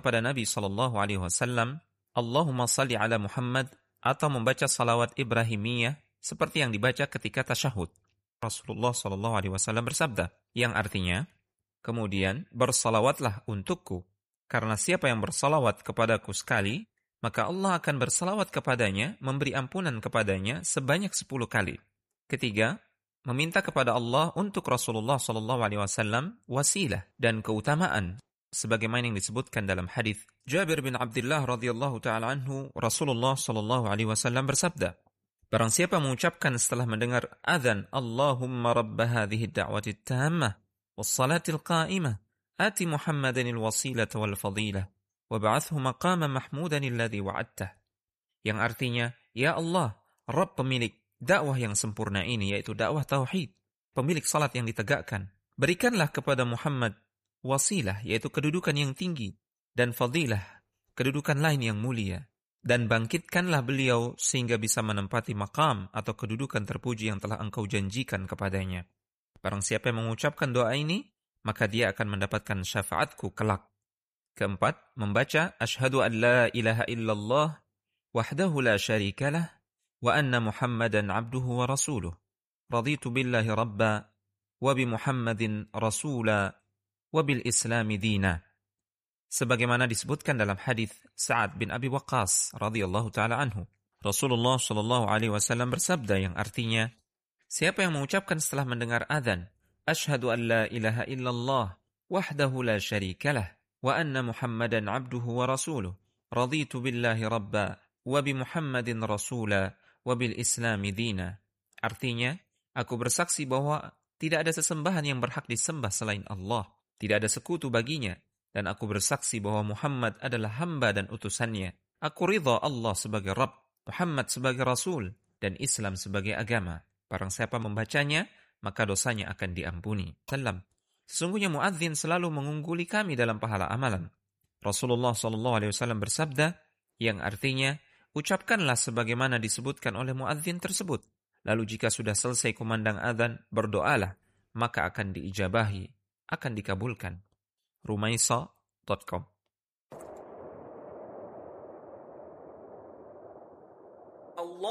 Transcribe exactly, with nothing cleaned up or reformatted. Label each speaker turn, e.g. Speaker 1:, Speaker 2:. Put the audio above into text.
Speaker 1: kepada Nabi sallallahu alaihi wasallam, Allahumma salli ala Muhammad, atau membaca salawat Ibrahimiyah seperti yang dibaca ketika tasyahud. Rasulullah sallallahu alaihi wasallam bersabda, yang artinya, kemudian bersalawatlah untukku, karena siapa yang bersalawat kepadaku sekali, maka Allah akan bersalawat kepadanya, memberi ampunan kepadanya sebanyak sepuluh kali. Ketiga, meminta kepada Allah untuk Rasulullah sallallahu alaihi wasallam wasilah dan keutamaan, sebagaimana yang disebutkan dalam hadis Jabir bin Abdullah radhiyallahu taala anhu, Rasulullah sallallahu alaihi wasallam bersabda, barang siapa mengucapkan setelah mendengar azan, Allahumma rabb hadhihi ad-da'wati at-tammah was-salatil qa'imah, ati Muhammadan al-wasilata wal fadilah wab'athhu maqaman mahmudan alladhi wa'adtah. Yang artinya, ya Allah, Rabb pemilik dakwah yang sempurna ini, yaitu dakwah tauhid, pemilik salat yang ditegakkan, berikanlah kepada Muhammad wasilah, yaitu kedudukan yang tinggi, dan fadilah, kedudukan lain yang mulia, dan bangkitkanlah beliau sehingga bisa menempati maqam atau kedudukan terpuji yang telah engkau janjikan kepadanya. Barang siapa yang mengucapkan doa ini, maka dia akan mendapatkan syafaatku kelak. Keempat, membaca asyhadu an la ilaha illallah wahdahu la syarikalah wa anna Muhammadan abduhu wa rasuluh. Raditu billahi rabba wa bi Muhammadin rasula wa bil islami dina. Sebagaimana disebutkan dalam hadis Sa'ad bin Abi Waqqas radhiyallahu taala anhu, Rasulullah sallallahu alaihi wasallam bersabda yang artinya, siapa yang mengucapkan setelah mendengar azan, asyhadu an la ilaha illallah wahdahu la syarikalah wa anna Muhammadan abduhu wa rasuluh, raditu billahi rabba wa bi Muhammadin rasula wa bil islami dina. Artinya, aku bersaksi bahwa tidak ada sesembahan yang berhak disembah selain Allah, tidak ada sekutu baginya, dan aku bersaksi bahwa Muhammad adalah hamba dan utusannya. Aku ridha Allah sebagai Rabb, Muhammad sebagai Rasul, dan Islam sebagai agama. Barang siapa membacanya, maka dosanya akan diampuni. Salam. Sesungguhnya muadzin selalu mengungguli kami dalam pahala amalan. Rasulullah sallallahu alaihi wasallam bersabda, yang artinya, ucapkanlah sebagaimana disebutkan oleh muadzin tersebut. Lalu jika sudah selesai kumandang adzan, berdoalah, maka akan diijabahi, akan dikabulkan. rumaisa titik com